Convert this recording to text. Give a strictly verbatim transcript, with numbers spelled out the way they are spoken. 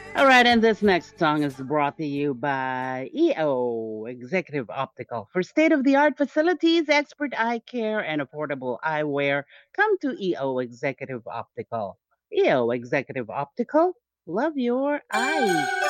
All right, and this next song is brought to you by E O Executive Optical. For state of the art facilities, expert eye care, and affordable eyewear, come to E O Executive Optical. E O Executive Optical, love your eyes.